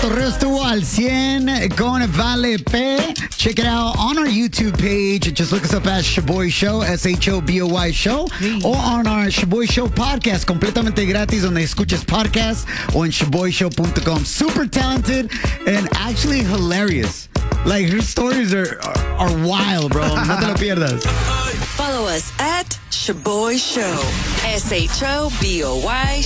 cotorreo estuvo al 100 con Vale P. Check it out on our YouTube page. Just look us up as Shaboy Show, SHOBOY Show, or on our Shaboy Show podcast, completamente gratis, donde escuches podcast, o en shaboyshow.com. Super talented and actually hilarious. Like, her stories are wild, bro. No te lo pierdas. Follow us at Shaboy Show, SHOBOY